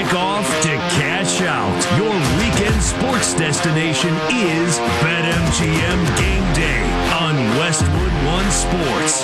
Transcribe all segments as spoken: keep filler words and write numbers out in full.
kickoff to cash out. Your weekend sports destination is BetMGM Game Day on Westwood One Sports.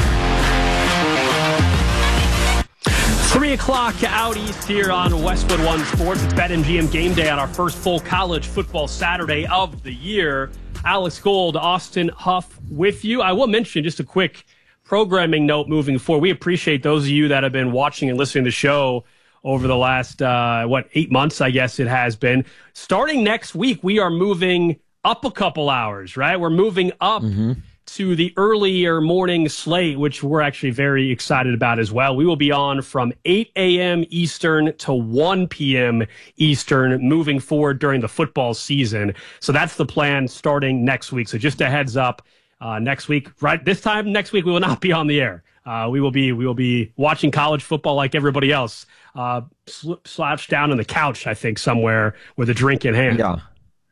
Three o'clock out east here on Westwood One Sports. It's BetMGM Game Day on our first full college football Saturday of the year. Alex Gold, Austin Huff with you. I will mention just a quick programming note moving forward. We appreciate those of you that have been watching and listening to the show over the last, uh, what, eight months, I guess it has been. Starting next week, we are moving up a couple hours, right? We're moving up mm-hmm. to the earlier morning slate, which we're actually very excited about as well. We will be on from eight a.m. Eastern to one p.m. Eastern moving forward during the football season. So that's the plan starting next week. So just a heads up, uh, next week, right? This time next week, we will not be on the air. Uh, we will be we will be watching college football like everybody else, uh, sl- slouched down on the couch, I think, somewhere with a drink in hand. Yeah.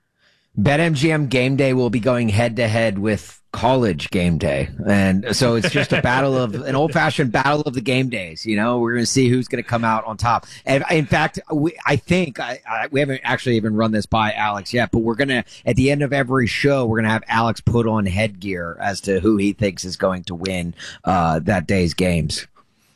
BetMGM Game Day will be going head-to-head with College Game Day. And so it's just a battle of an old-fashioned battle of the game days. You know, we're going to see who's going to come out on top. And in fact, we, I think I, I, we haven't actually even run this by Alex yet, but we're going to, at the end of every show, we're going to have Alex put on headgear as to who he thinks is going to win uh, that day's games.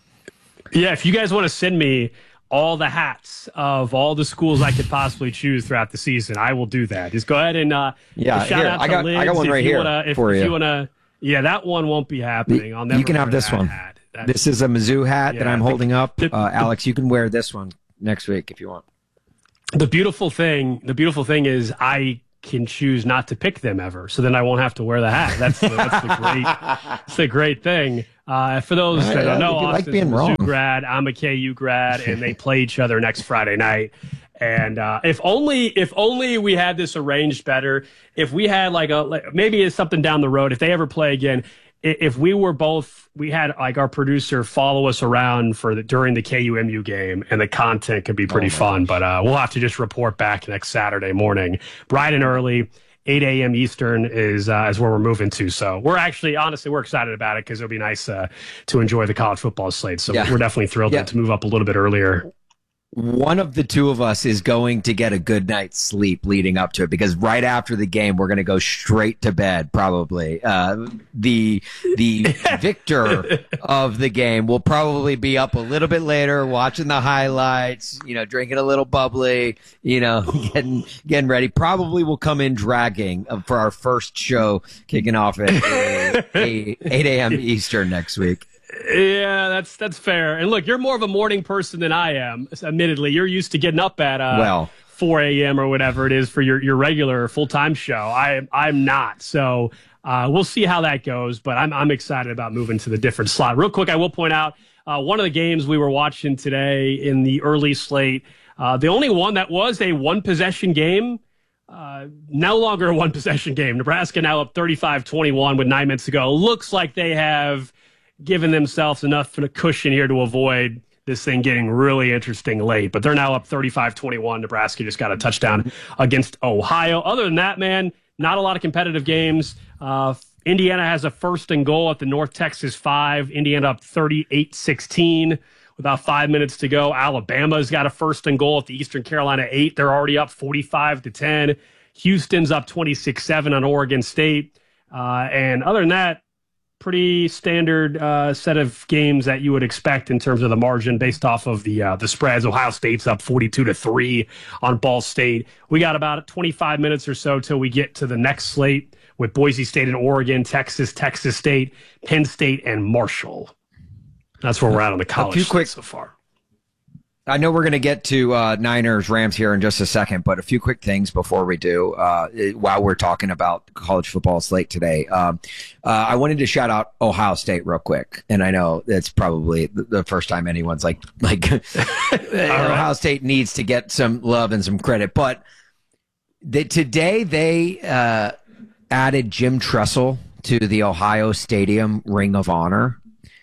Yeah, if you guys want to send me all the hats of all the schools I could possibly choose throughout the season, I will do that. Just go ahead and uh, yeah, shout here, out to I got, Lids. I got one right here wanna, if, for if you. you wanna, yeah, that one won't be happening. I'll never you can have this that one. Hat. This is a Mizzou hat yeah, that I'm holding up. the, uh, Alex, you can wear this one next week if you want. The beautiful thing, the beautiful thing is I can choose not to pick them ever, so then I won't have to wear the hat. That's the, that's the great, that's the great thing. Uh, for those that don't know, like Austin's being a wrong. Mizzou grad, I'm a K U grad, and they play each other next Friday night. And uh, if only, if only we had this arranged better. If we had like a, like, maybe it's something down the road. If they ever play again, if we were both, we had like our producer follow us around for the, during the K U M U game, and the content could be pretty oh fun. Gosh. But uh, we'll have to just report back next Saturday morning, bright and early. eight a.m. Eastern is uh, is where we're moving to. So we're actually, honestly, we're excited about it because it'll be nice uh, to enjoy the college football slate. So yeah. we're definitely thrilled yeah. to move up a little bit earlier. One of the two of us is going to get a good night's sleep leading up to it, because right after the game, we're going to go straight to bed, probably. Uh, the the victor of the game will probably be up a little bit later, watching the highlights, you know, drinking a little bubbly, you know, getting getting ready. Probably will come in dragging for our first show kicking off at eight a.m. Eastern next week. Yeah, that's that's fair. And look, you're more of a morning person than I am. Admittedly, you're used to getting up at uh, well. four a.m. or whatever it is for your, your regular full time show. I I'm not. So uh, we'll see how that goes. But I'm I'm excited about moving to the different slot. Real quick, I will point out uh, one of the games we were watching today in the early slate. Uh, the only one that was a one possession game. Uh, no longer a one possession game. Nebraska now up thirty-five twenty-one with nine minutes to go. Looks like they have given themselves enough of a cushion here to avoid this thing getting really interesting late. But they're now up thirty-five twenty-one. Nebraska just got a touchdown against Ohio. Other than that, man, not a lot of competitive games. Uh, Indiana has a first and goal at the North Texas five. Indiana up thirty-eight sixteen with about five minutes to go. Alabama's got a first and goal at the Eastern Carolina eight. They're already up forty-five to ten. Houston's up twenty-six seven on Oregon State. Uh, and other than that, pretty standard uh, set of games that you would expect in terms of the margin based off of the uh, the spreads. Ohio State's up forty-two to three on Ball State. We got about twenty-five minutes or so till we get to the next slate with Boise State and Oregon, Texas, Texas State, Penn State, and Marshall. That's where we're at on the college slate quick, so far. I know we're going to get to uh, Niners Rams here in just a second, but a few quick things before we do. Uh, while we're talking about college football slate today, um, uh, I wanted to shout out Ohio State real quick, and I know it's probably the first time anyone's like like Ohio State needs to get some love and some credit, but they, today they uh, added Jim Tressel to the Ohio Stadium Ring of Honor,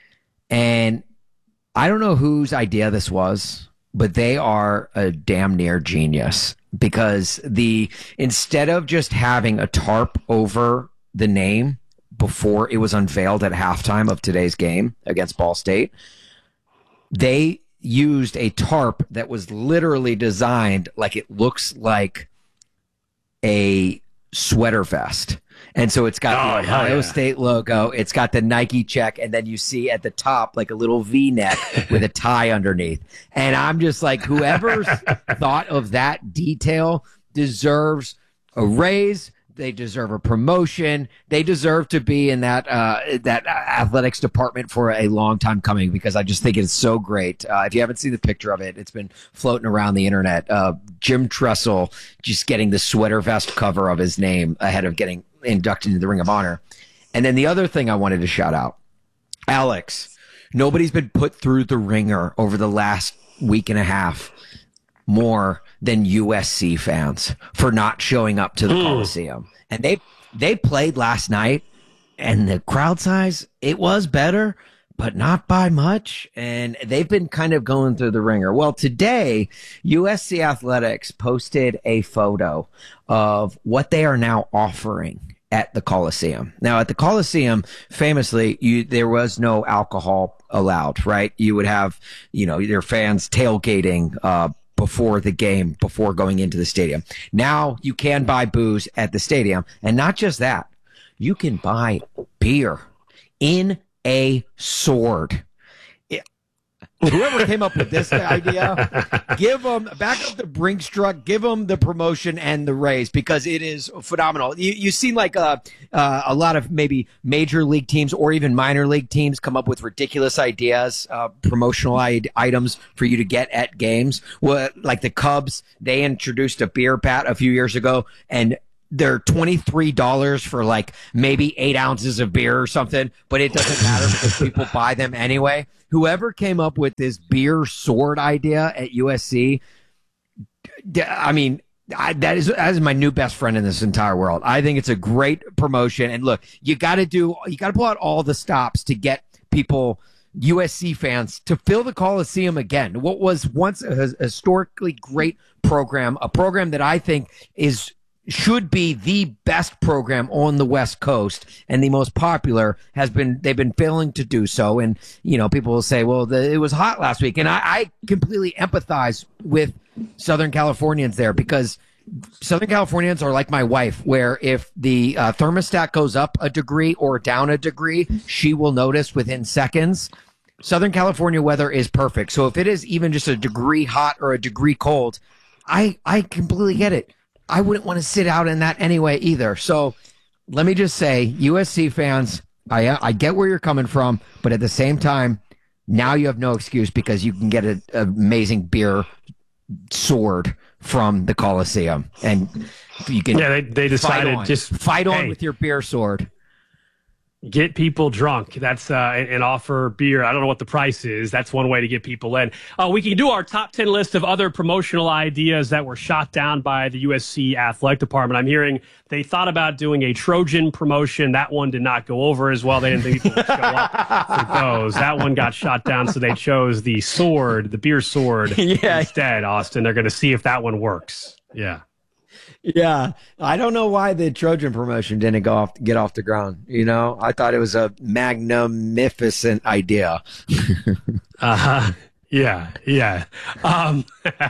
and I don't know whose idea this was, but they are a damn near genius, because the instead of just having a tarp over the name before it was unveiled at halftime of today's game against Ball State, they used a tarp that was literally designed like it looks like a sweater vest. And so it's got oh, the Ohio yeah. State logo. It's got the Nike check. And then you see at the top, like a little V-neck with a tie underneath. And I'm just like, whoever thought of that detail deserves a raise. They deserve a promotion. They deserve to be in that uh, that athletics department for a long time coming, because I just think it's so great. Uh, if you haven't seen the picture of it, it's been floating around the internet. Uh, Jim Tressel just getting the sweater vest cover of his name ahead of getting inducted into the Ring of Honor. And then the other thing I wanted to shout out, Alex, nobody's been put through the ringer over the last week and a half more than U S C fans for not showing up to the mm. Coliseum. And they they played last night, and the crowd size, it was better, but not by much. And they've been kind of going through the ringer. Well, today, U S C Athletics posted a photo of what they are now offering at the Coliseum. Now, at the Coliseum, famously, you, there was no alcohol allowed, right? You would have, you know, your fans tailgating, uh, before the game, before going into the stadium. Now you can buy booze at the stadium. And not just that, you can buy beer in a sword. It, whoever came up with this idea, give them, back up the Brinks truck, give them the promotion and the raise, because it is phenomenal. You, you've seen like a, uh, a lot of maybe major league teams or even minor league teams come up with ridiculous ideas, uh, promotional I- items for you to get at games. Well, like the Cubs, they introduced a beer pat a few years ago, and they're twenty-three dollars for like maybe eight ounces of beer or something, but it doesn't matter because people buy them anyway. Whoever came up with this beer sword idea at U S C, I mean, I, that is that is my new best friend in this entire world. I think it's a great promotion. And look, you got to do, you got to pull out all the stops to get people, U S C fans, to fill the Coliseum again. What was once a historically great program, a program that I think is should be the best program on the West Coast and the most popular, has been, they've been failing to do so. And, you know, people will say, well, the, it was hot last week. And I, I completely empathize with Southern Californians there, because Southern Californians are like my wife, where if the uh, thermostat goes up a degree or down a degree, she will notice within seconds. Southern California weather is perfect. So if it is even just a degree hot or a degree cold, I, I completely get it. I wouldn't want to sit out in that anyway either. So let me just say, U S C fans, I I get where you're coming from, but at the same time, now you have no excuse, because you can get an amazing beer sword from the Coliseum, and you can yeah they, they decided fight just fight on hey, with your beer sword. Get people drunk. That's uh, and offer beer. I don't know what the price is. That's one way to get people in. Uh, we can do our top ten list of other promotional ideas that were shot down by the U S C athletic department. I'm hearing they thought about doing a Trojan promotion. That one did not go over as well. They didn't think people would show up for those. That one got shot down, so they chose the sword, the beer sword yeah. instead, Austin. They're going to see if that one works. Yeah. Yeah, I don't know why the Trojan promotion didn't go off, get off the ground. You know, I thought it was a magnificent idea. uh-huh. Yeah, yeah. Um,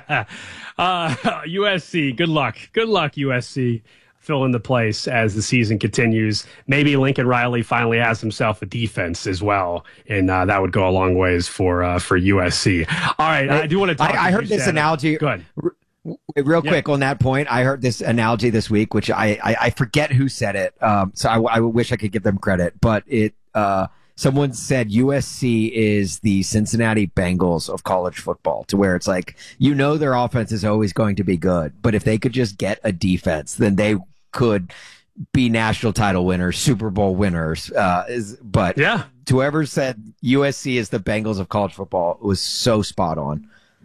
uh, U S C, good luck. Good luck, U S C. Fill in the place as the season continues. Maybe Lincoln Riley finally has himself a defense as well, and uh, that would go a long ways for uh, for U S C. All right, I, I do want to talk. I, I heard this analogy. Good. Real yeah. quick on that point, I heard this analogy this week, which I, I, I forget who said it. Um, so I, I wish I could give them credit, but it uh, someone said U S C is the Cincinnati Bengals of college football, to where it's like, you know, their offense is always going to be good, but if they could just get a defense, then they could be national title winners, Super Bowl winners. Uh, is but yeah, whoever said U S C is the Bengals of college football was so spot on.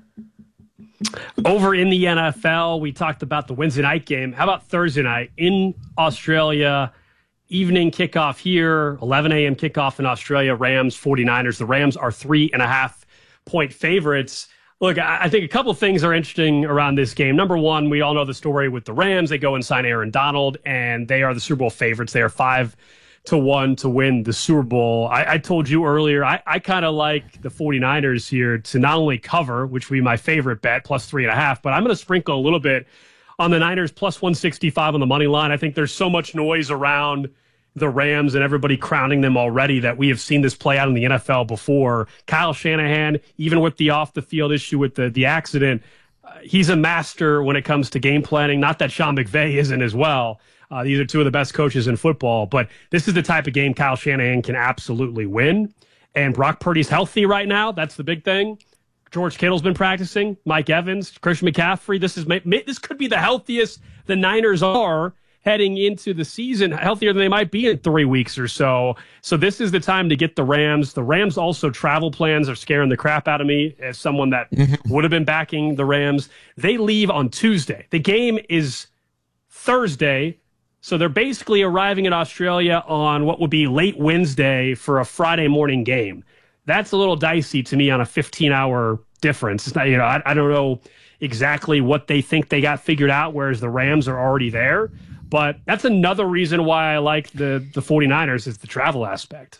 Over in the N F L, we talked about the Wednesday night game. How about Thursday night in Australia? Evening kickoff here, eleven a.m. kickoff in Australia, Rams, 49ers. The Rams are three and a half point favorites. Look, I think a couple of things are interesting around this game. Number one, we all know the story with the Rams. They go and sign Aaron Donald, and they are the Super Bowl favorites. They are five to one to win the Super Bowl. I, I told you earlier, I, I kind of like the 49ers here to not only cover, which would be my favorite bet, plus three and a half, but I'm going to sprinkle a little bit on the Niners, plus one sixty-five on the money line. I think there's so much noise around the Rams and everybody crowning them already that we have seen this play out in the N F L before. Kyle Shanahan, even with the off-the-field issue with the, the accident, uh, he's a master when it comes to game planning. Not that Sean McVay isn't as well. Uh, these are two of the best coaches in football, but this is the type of game Kyle Shanahan can absolutely win. And Brock Purdy's healthy right now. That's the big thing. George Kittle's been practicing. Mike Evans, Christian McCaffrey. This is this could be the healthiest the Niners are heading into the season, healthier than they might be in three weeks or so. So this is the time to get the Rams. The Rams also travel plans are scaring the crap out of me as someone that would have been backing the Rams. They leave on Tuesday. The game is Thursday. So they're basically arriving in Australia on what would be late Wednesday for a Friday morning game. That's a little dicey to me on a fifteen-hour difference. It's not, you know, I, I don't know exactly what they think they got figured out, whereas the Rams are already there. But that's another reason why I like the, the 49ers is the travel aspect.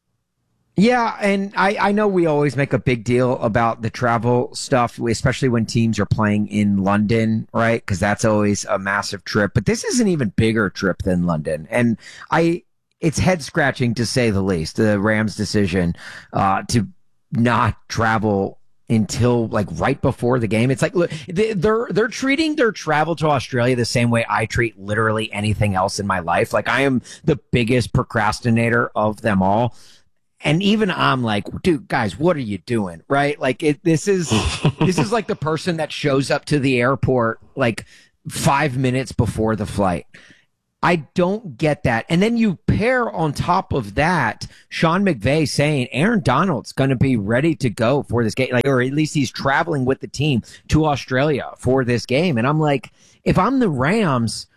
Yeah, and I, I know we always make a big deal about the travel stuff, especially when teams are playing in London, right? Because that's always a massive trip. But this is an even bigger trip than London. And I, it's head-scratching to say the least, the Rams' decision uh, to not travel until like right before the game. It's like, look, they're they're treating their travel to Australia the same way I treat literally anything else in my life. Like, I am the biggest procrastinator of them all. And even I'm like, dude, guys, what are you doing? Right? Like, it, this is this is like the person that shows up to the airport like five minutes before the flight. I don't get that. And then you pair on top of that Sean McVay saying Aaron Donald's going to be ready to go for this game, like, or at least he's traveling with the team to Australia for this game. And I'm like, if I'm the Rams,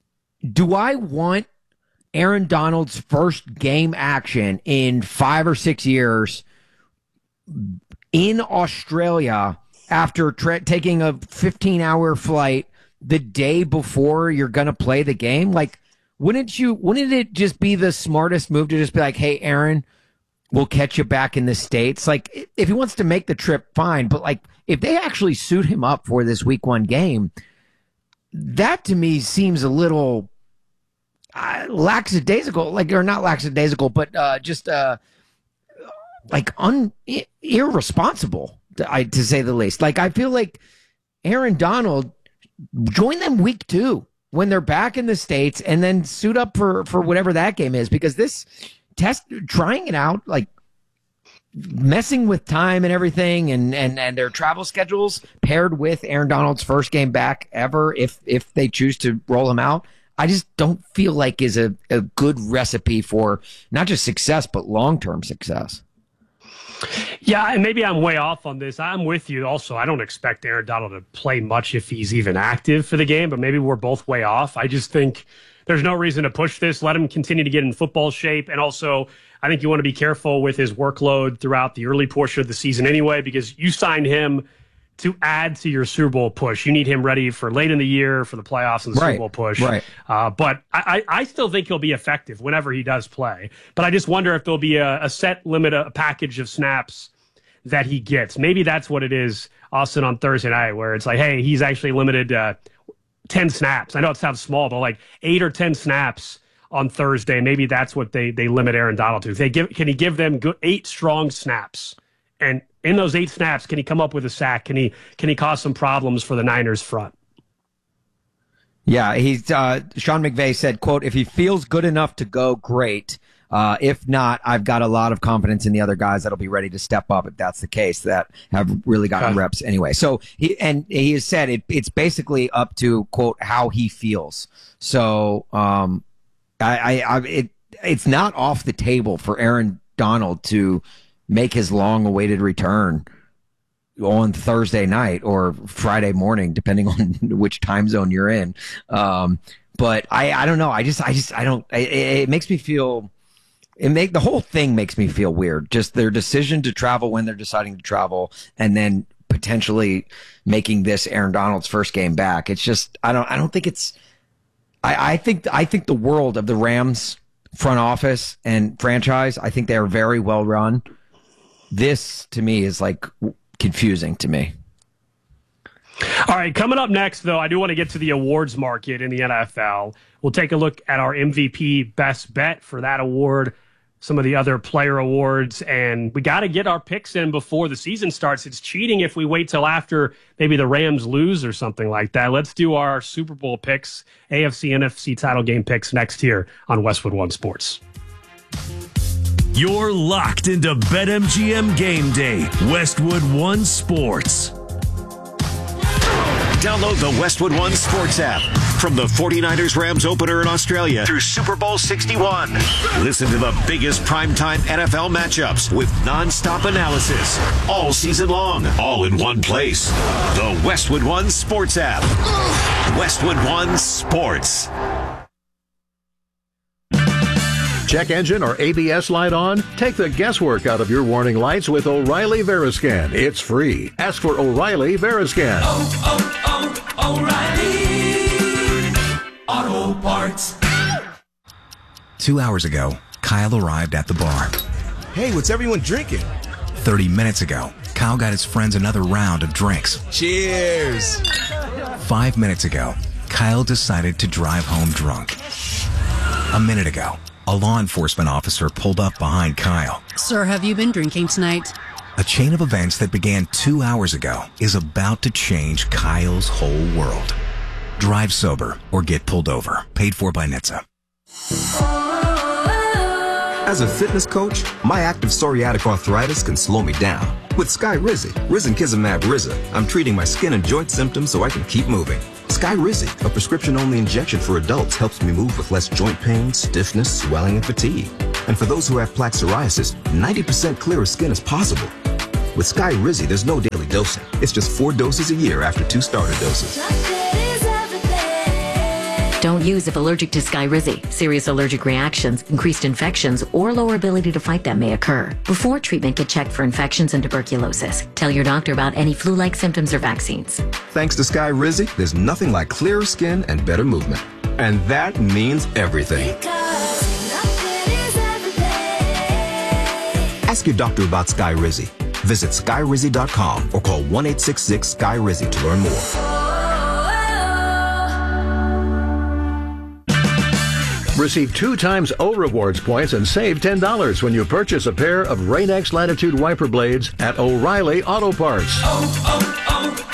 do I want Aaron Donald's first game action in five or six years in Australia after tra- taking a fifteen-hour flight the day before you're going to play the game? Like, wouldn't you, wouldn't it just be the smartest move to just be like, hey, Aaron, we'll catch you back in the States? Like, if he wants to make the trip, fine. But, like, if they actually suit him up for this week one game, that to me seems a little uh, lackadaisical, like, or not lackadaisical, but uh, just uh, like un- irresponsible, to, I, to say the least. Like, I feel like Aaron Donald, join them week two when they're back in the States, and then suit up for, for whatever that game is, because this test, trying it out, like messing with time and everything, and, and, and their travel schedules paired with Aaron Donald's first game back ever, if, if they choose to roll him out, I just don't feel like is a, a good recipe for not just success, but long-term success. Yeah, and maybe I'm way off on this. I'm with you also. I don't expect Aaron Donald to play much if he's even active for the game, but maybe we're both way off. I just think there's no reason to push this. Let him continue to get in football shape. And also, I think you want to be careful with his workload throughout the early portion of the season anyway, because you signed him to add to your Super Bowl push. You need him ready for late in the year for the playoffs and the right, Super Bowl push. Right. Uh, but I, I still think he'll be effective whenever he does play. But I just wonder if there'll be a, a set limit, a package of snaps that he gets. Maybe that's what it is, Austin, on Thursday night, where it's like, hey, he's actually limited uh, ten snaps. I know it sounds small, but like eight or ten snaps on Thursday. Maybe that's what they they limit Aaron Donald to. If they give, can he give them good, eight strong snaps? And in those eight snaps, can he come up with a sack? Can he can he cause some problems for the Niners front? Yeah, he's uh, Sean McVay said, quote, if he feels good enough to go, great. Uh, if not, I've got a lot of confidence in the other guys that'll be ready to step up if that's the case, that have really gotten okay. reps anyway. So he and he has said it, it's basically up to, quote, how he feels. So um, I, I, I it it's not off the table for Aaron Donald to make his long-awaited return on Thursday night or Friday morning, depending on which time zone you're in. Um, but I, I don't know. I just, I just, I don't. It, it makes me feel. It make the whole thing makes me feel weird. Just their decision to travel when they're deciding to travel, and then potentially making this Aaron Donald's first game back. It's just I don't I don't think it's. I, I think I think the world of the Rams front office and franchise. I think they are very well run. This, to me, is like confusing to me. All right, coming up next, though, I do want to get to the awards market in the N F L. We'll take a look at our M V P best bet for that award, some of the other player awards, and we got to get our picks in before the season starts. It's cheating if we wait till after maybe the Rams lose or something like that. Let's do our Super Bowl picks, A F C, N F C title game picks next here on Westwood One Sports. You're locked into BetMGM Game Day, Westwood One Sports. Download the Westwood One Sports app from the forty-niners Rams opener in Australia through Super Bowl sixty-one. Listen to the biggest primetime N F L matchups with nonstop analysis all season long, all in one place. The Westwood One Sports app. Westwood One Sports. Check engine or A B S light on? Take the guesswork out of your warning lights with O'Reilly Veriscan. It's free. Ask for O'Reilly Veriscan. Oh, oh, oh, O'Reilly Auto Parts. Two hours ago, Kyle arrived at the bar. Hey, what's everyone drinking? Thirty minutes ago, Kyle got his friends another round of drinks. Cheers. Five minutes ago, Kyle decided to drive home drunk. A minute ago, a law enforcement officer pulled up behind Kyle. Sir, have you been drinking tonight? A chain of events that began two hours ago is about to change Kyle's whole world. Drive sober or get pulled over. Paid for by N H T S A. As a fitness coach, my active psoriatic arthritis can slow me down. With Skyrizi, Risankizumab Riza, I'm treating my skin and joint symptoms so I can keep moving. Skyrizi, a prescription-only injection for adults, helps me move with less joint pain, stiffness, swelling, and fatigue. And for those who have plaque psoriasis, ninety percent clearer skin is possible. With Skyrizi, there's no daily dosing. It's just four doses a year after two starter doses. Don't use if allergic to Skyrizi. Serious allergic reactions, increased infections, or lower ability to fight them may occur. Before treatment, get checked for infections and tuberculosis. Tell your doctor about any flu-like symptoms or vaccines. Thanks to Skyrizi, there's nothing like clearer skin and better movement. And that means everything. Ask your doctor about Skyrizi. Visit Skyrizi dot com or call one eight six six Sky Rizi to learn more. Receive two times O Rewards points and save ten dollars when you purchase a pair of Rain-X Latitude wiper blades at O'Reilly Auto Parts. Oh,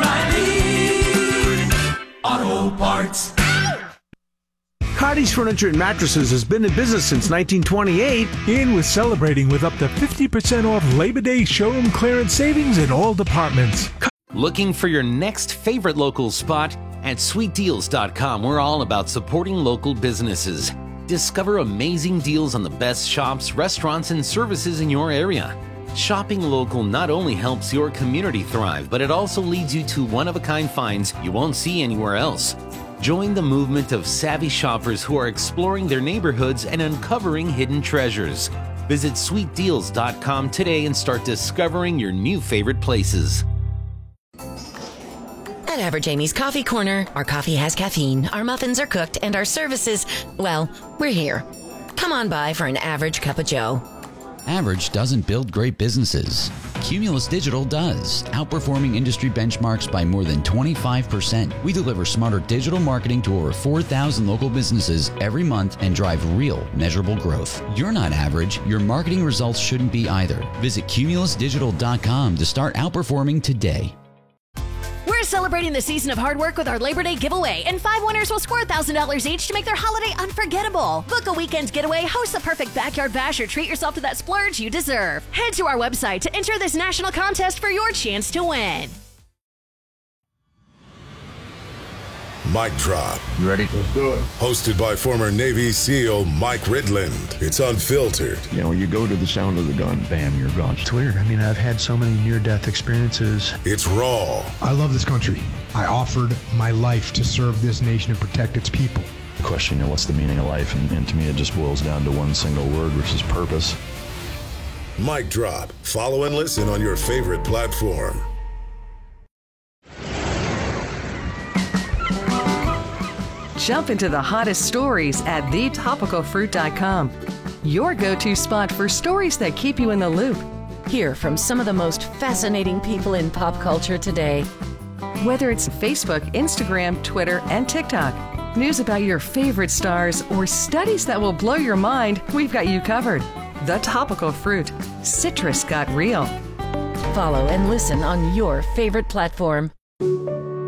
oh, oh, O'Reilly Auto Parts. Cotty's Furniture and Mattresses has been in business since nineteen twenty-eight and was celebrating with up to fifty percent off Labor Day showroom clearance savings in all departments. Looking for your next favorite local spot? At sweet deals dot com, we're all about supporting local businesses. Discover amazing deals on the best shops, restaurants, and services in your area. Shopping local not only helps your community thrive, but it also leads you to one-of-a-kind finds you won't see anywhere else. Join the movement of savvy shoppers who are exploring their neighborhoods and uncovering hidden treasures. Visit sweet deals dot com today and start discovering your new favorite places. At Average Amy's Coffee Corner, our coffee has caffeine, our muffins are cooked, and our services, well, we're here. Come on by for an average cup of joe. Average doesn't build great businesses. Cumulus Digital does, outperforming industry benchmarks by more than twenty-five percent. We deliver smarter digital marketing to over four thousand local businesses every month and drive real, measurable growth. You're not average. Your marketing results shouldn't be either. Visit cumulus digital dot com to start outperforming today. We're celebrating the season of hard work with our Labor Day giveaway, and five winners will score one thousand dollars each to make their holiday unforgettable. Book a weekend getaway, host the perfect backyard bash, or treat yourself to that splurge you deserve. Head to our website to enter this national contest for your chance to win. Mic Drop. You ready? Let's do it. Hosted by former Navy SEAL Mike Ridland. It's unfiltered. You know, you go to the sound of the gun, bam, you're gone. It's weird. I mean, I've had so many near-death experiences. It's raw. I love this country. I offered my life to serve this nation and protect its people. The question, you know, what's the meaning of life? And, and to me, it just boils down to one single word, which is purpose. Mic Drop. Follow and listen on your favorite platform. Jump into the hottest stories at the topical fruit dot com. Your go-to spot for stories that keep you in the loop. Hear from some of the most fascinating people in pop culture today. Whether it's Facebook, Instagram, Twitter, and TikTok, news about your favorite stars, or studies that will blow your mind, we've got you covered. The Topical Fruit. Citrus got real. Follow and listen on your favorite platform.